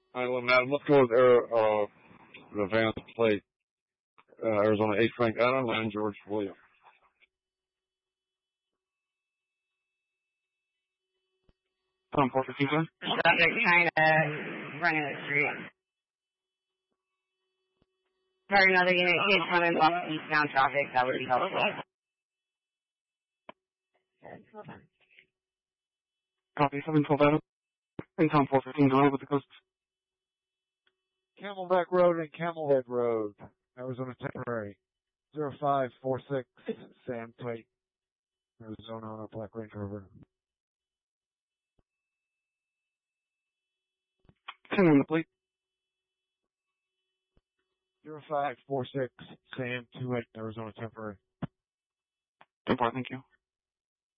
Alright, Adam, let's go with the Vance plate. Arizona 8 Frank Adam, 9 George William. Tom 415, sir. Subject kind of running the street. Sorry, another unit hit coming off eastbound traffic. That would be helpful. Copy 712 Adam. And Tom 415, go ahead with the coast. Camelback Road and Camelhead Road, Arizona temporary. 0546 Sam Twait, Arizona on a Black Range River. 10 on the plate. 0546 Sam 28, Arizona temporary. 10-4, thank you.